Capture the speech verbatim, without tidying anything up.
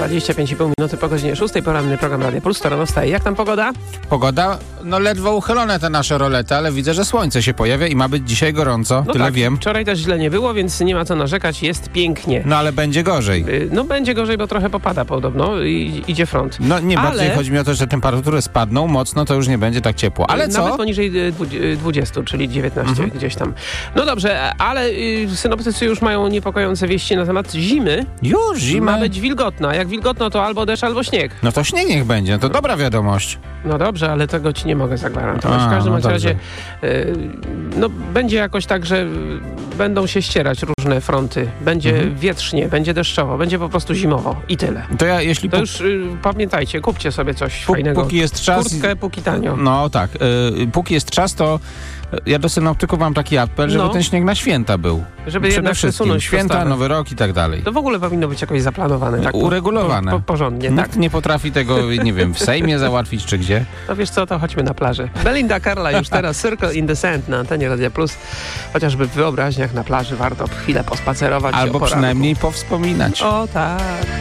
dwadzieścia pięć i pół minuty po godzinie szóstej. Poranny program Radia Puls. To rano wstaje. Jak tam pogoda? Pogoda? No ledwo uchylone te nasze rolety, ale widzę, że słońce się pojawia i ma być dzisiaj gorąco. No Tyle tak, wiem. Wczoraj też źle nie było, więc nie ma co narzekać. Jest pięknie. No ale będzie gorzej. No będzie gorzej, bo trochę popada podobno i idzie front. No nie, ale... bardziej chodzi mi o to, że temperatury spadną mocno, to już nie będzie tak ciepło. Ale co? Nawet poniżej dwudziestu, czyli dziewiętnaście Mhm. gdzieś tam. No dobrze, ale y, synoptycy już mają niepokojące wieści na temat zimy. Już zima. Ma być wilgotna. Jak wilgotno, to albo deszcz, albo śnieg. No to śnieg niech będzie, to dobra wiadomość. No dobrze, ale tego ci nie mogę zagwarantować. A, w każdym no razie y, no, będzie jakoś tak, że będą się ścierać różne fronty. Będzie Mhm. wietrznie, będzie deszczowo, będzie po prostu zimowo i tyle. To ja, jeśli To pó- już y, pamiętajcie, kupcie sobie coś pó- fajnego. póki jest czas... Kurtkę, póki tanio. No tak, y, póki jest czas, to ja do synoptyków mam taki apel, żeby No. ten śnieg na święta był. Żeby Przede jednak wszystkim przesunąć święta, postawę. Nowy Rok i tak dalej. To w ogóle powinno być jakoś zaplanowane. Tak, po- Uregulowane. Po, po, porządnie, Nikt tak. nie potrafi tego, nie wiem, w Sejmie załatwić czy gdzie. No wiesz co, to chodźmy na plażę. Belinda Carla już teraz, Circle in the Sand na antenie Radia Plus. Chociażby w wyobraźniach na plaży warto chwilę pospacerować. o Albo poranku. przynajmniej powspominać. O tak.